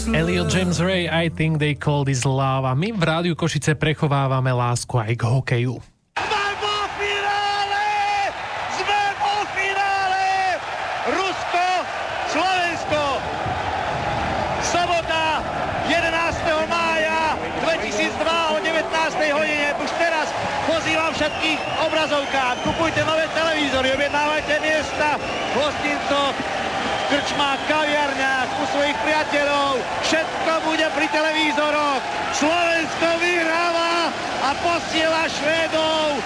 Elliot James Ray, I think they call this love. A my v Rádiu Košice prechovávame lásku aj k hokeju. Sme vo finále! Rusko, Slovensko. Sobota, 11. mája 2002 o 19. hodine. Už teraz pozývam všetkých obrazovkám. Kupujte nové televízory, objednávajte miesta v hostincoch, krčmách, kaviarniach, u svojich priateľov. Všetko bude pri televízoroch. Slovensko vyhráva a posiela Švédov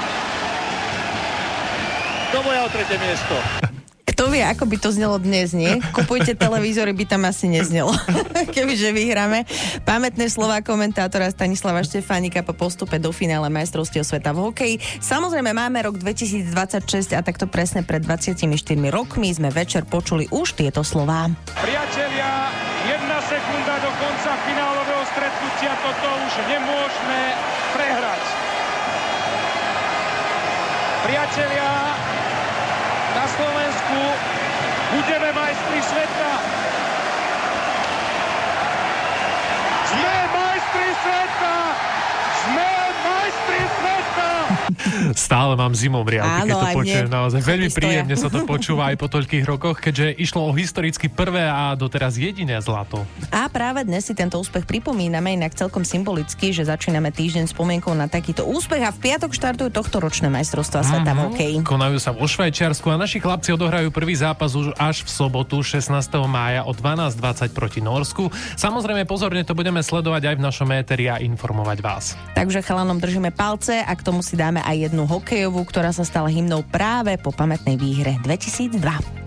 do boja o 3. miesto. Kto vie, ako by to znelo dnes, nie? Kupujte televízory, by tam asi neznelo, kebyže vyhráme. Pamätné slová komentátora Stanislava Štefánika po postupe do finále majstrovstiev sveta v hokeji. Samozrejme, máme rok 2026 a takto presne pred 24 rokmi sme večer počuli už tieto slová. Priatelia, 1 sekunda do konca finálového stretnutia, toto už nemôžeme prehrať. Priatelia, na Slovensku budeme majstri sveta. Sme majstri sveta! Sme majstri sveta! Stále mám zimomriavky, keď to počujem naozaj. Veľmi príjemne sa to počúva aj po toľkých rokoch, keďže išlo o historicky prvé a doteraz jediné zlato. A práve dnes si tento úspech pripomíname, inak celkom symbolicky, že začíname týždeň spomienkou na takýto úspech a v piatok štartujú tohtoročné majstrovstvá sveta v hokeji. Konajú sa vo Švajčiarsku a naši chlapci odohrajú prvý zápas už až v sobotu 16. mája o 12:20 proti Nórsku. Samozrejme pozorne to budeme sledovať aj v našom éteri a informovať vás. Takže chalanom držíme palce a k tomu si dáme aj jednu hokejovú, ktorá sa stala hymnou práve po pamätnej výhre 2002.